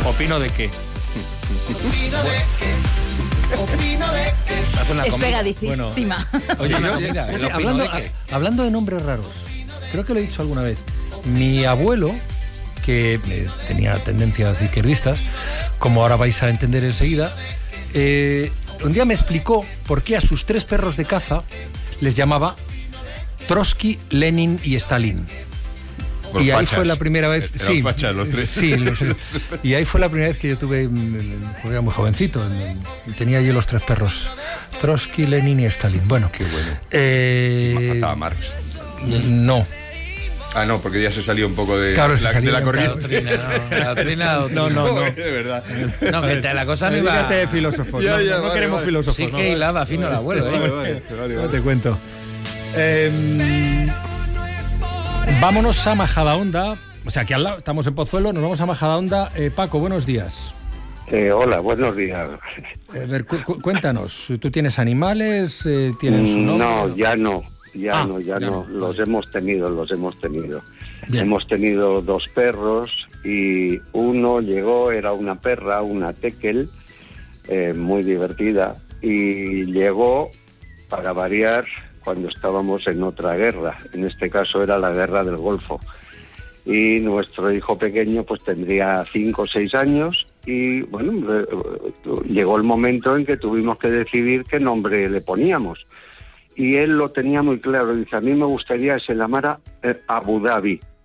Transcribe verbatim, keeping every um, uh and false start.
¿Opino de qué? Opino de qué. Opino de qué. Es pegadicísima. Bueno, oye, yo, mira, mira, hablando, de a, hablando de nombres raros, creo que lo he dicho alguna vez. Mi abuelo, que eh, tenía tendencias izquierdistas, como ahora vais a entender enseguida, eh, un día me explicó por qué a sus tres perros de caza les llamaba Trotsky, Lenin y Stalin. Por y ahí fachas. fue la primera vez. Eran Sí, fachas los tres. Sí, lo sé. Y ahí fue la primera vez que yo tuve, porque era muy jovencito, y tenía yo los tres perros, Trotsky, Lenin y Stalin. Bueno, qué bueno. Eh, Me faltaba Marx. No. Ah, no, porque ya se salió un poco de, claro, la, de la corriente. La doctrina, no, no, no. De verdad. No, que te, la cosa no iba... Fíjate de filósofos. Ya, no, ya, no vale, queremos vale. filósofos. Sí no, que no, hilaba fino el abuelo, ¿eh? Vale, vale, vale, No vale. te cuento. Eh, vámonos a Majadahonda. O sea, aquí al lado, estamos en Pozuelo, nos vamos a Majadahonda. Eh, Paco, buenos días. Eh, hola, buenos días. A ver, cu cu cuéntanos, ¿tú tienes animales? Eh, ¿Tienen su nombre? No, ya no, ya Ah, no, ya, ya no. no. Los hemos tenido, los hemos tenido. Bien. Hemos tenido dos perros y uno llegó, era una perra, una tekel, eh, muy divertida, y llegó, para variar, cuando estábamos en otra guerra. En este caso era la guerra del Golfo. Y nuestro hijo pequeño pues tendría cinco o seis años y bueno, eh, llegó el momento en que tuvimos que decidir qué nombre le poníamos. Y él lo tenía muy claro, dice, a mí me gustaría que se llamara eh, Abu Dhabi.